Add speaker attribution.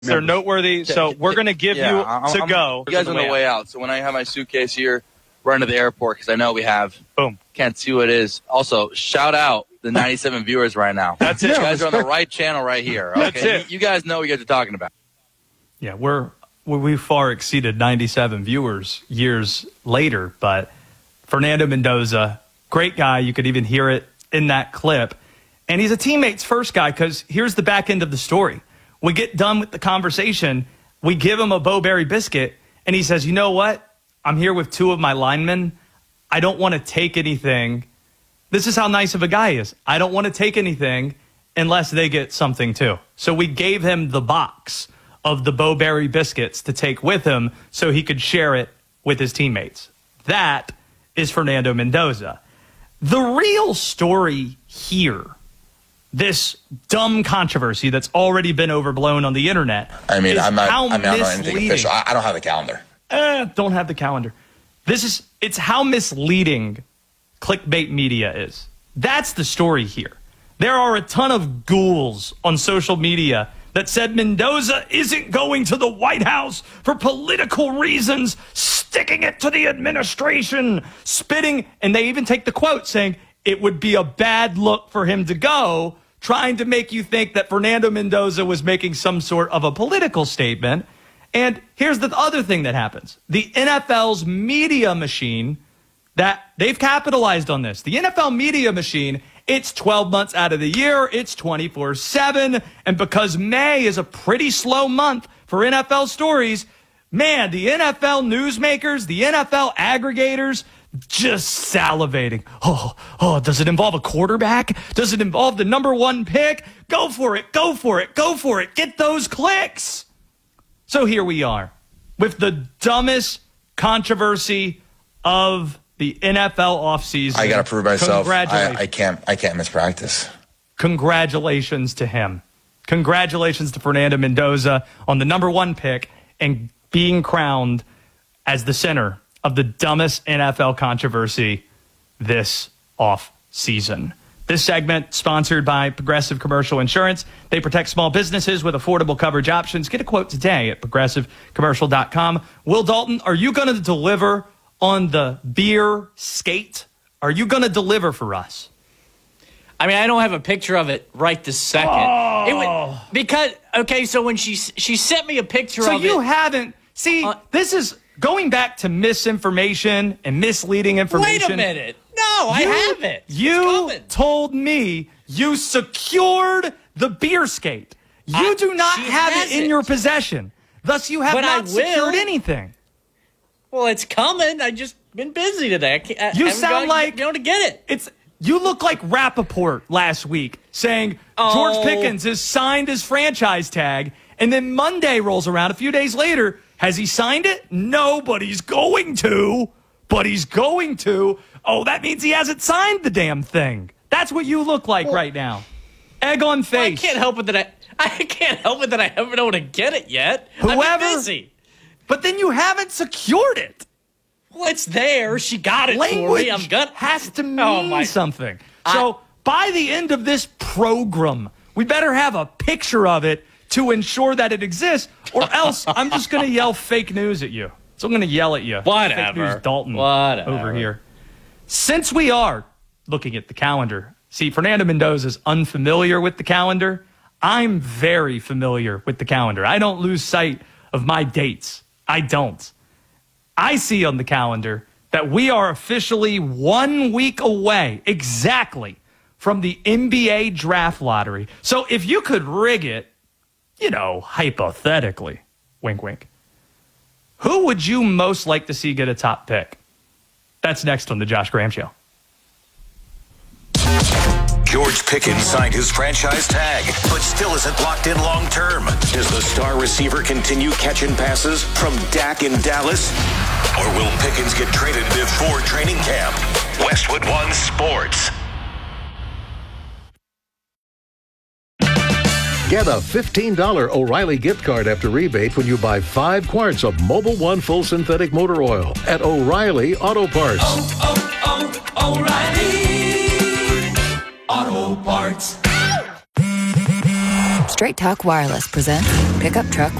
Speaker 1: They're noteworthy, so we're going to give you go.
Speaker 2: You guys on the way out, so when I have my suitcase here, run to the airport because I know we have.
Speaker 1: Boom.
Speaker 2: Can't see what it is. Also, shout out the 97 viewers right now.
Speaker 1: That's it.
Speaker 2: You guys are on the right channel right here. Okay?
Speaker 1: That's it.
Speaker 2: You guys know what you guys are talking about.
Speaker 3: Yeah, we far exceeded 97 viewers years later, but Fernando Mendoza, great guy. You could even hear it in that clip. And he's a teammate's first guy because here's the back end of the story. We get done with the conversation. We give him a Bo-Berry biscuit, and he says, you know what? I'm here with two of my linemen. I don't want to take anything. This is how nice of a guy he is. I don't want to take anything unless they get something too. So we gave him the box of the Bo-Berry biscuits to take with him so he could share it with his teammates. That is Fernando Mendoza. The real story here, this dumb controversy that's already been overblown on the internet.
Speaker 4: I mean, I'm not
Speaker 3: how
Speaker 4: on anything official. I don't have the calendar.
Speaker 3: Don't have the calendar. It's how misleading clickbait media is. That's the story here. There are a ton of ghouls on social media that said Mendoza isn't going to the White House for political reasons, sticking it to the administration, spitting, and they even take the quote saying it would be a bad look for him to go, trying to make you think that Fernando Mendoza was making some sort of a political statement. And here's the other thing that happens. The NFL's media machine, that they've capitalized on this. The NFL media machine, it's 12 months out of the year. It's 24/7. And because May is a pretty slow month for NFL stories, man, the NFL newsmakers, the NFL aggregators, just salivating. Oh, does it involve a quarterback? Does it involve the number one pick? Go for it, go for it, go for it. Get those clicks. So here we are with the dumbest controversy of the NFL offseason.
Speaker 4: I got to prove myself.
Speaker 3: Congratulations.
Speaker 4: I can't miss practice.
Speaker 3: Congratulations to him. Congratulations to Fernando Mendoza on the number one pick and being crowned as the center of the dumbest NFL controversy this offseason. This segment sponsored by Progressive Commercial Insurance. They protect small businesses with affordable coverage options. Get a quote today at progressivecommercial.com. Will Dalton, are you going to deliver on the beer skate? Are you going to deliver for us?
Speaker 5: I mean, I don't have a picture of it right this second. So when she sent me a picture of it.
Speaker 3: So you haven't. See, this is going back to misinformation and misleading information.
Speaker 5: Wait a minute. No, I haven't.
Speaker 3: You told me you secured the beer skate. You do not have it in your possession. Thus, you have not secured anything.
Speaker 5: Well, it's coming. I just been busy today.
Speaker 3: You sound like
Speaker 5: going to get it.
Speaker 3: You look like Rappaport last week saying George Pickens has signed his franchise tag, and then Monday rolls around a few days later. Has he signed it? No, but he's going to. Oh, that means he hasn't signed the damn thing. That's what you look like right now. Egg on face.
Speaker 5: Well, I can't help it that I haven't been able to get it yet. I've been busy.
Speaker 3: But then you haven't secured it.
Speaker 5: Well, it's there. She got it for me.
Speaker 3: Has to mean something. So by the end of this program, we better have a picture of it to ensure that it exists, or else I'm just going to yell fake news at you. So I'm going to yell at you.
Speaker 5: Whatever.
Speaker 3: Fake news Dalton
Speaker 5: Whatever.
Speaker 3: Over here. Since we are looking at the calendar, see, Fernando Mendoza is unfamiliar with the calendar. I'm very familiar with the calendar. I don't lose sight of my dates. I don't. I see on the calendar that we are officially 1 week away, exactly, from the NBA draft lottery. So if you could rig it, hypothetically, wink, wink, who would you most like to see get a top pick? That's next on the Josh Graham Show.
Speaker 6: George Pickens signed his franchise tag, but still isn't locked in long term. Does the star receiver continue catching passes from Dak in Dallas? Or will Pickens get traded before training camp? Westwood One Sports.
Speaker 7: Get a $15 O'Reilly gift card after rebate when you buy 5 quarts of Mobil 1 full synthetic motor oil at O'Reilly Auto Parts.
Speaker 8: O'Reilly Auto Parts. Straight Talk Wireless presents Pickup Truck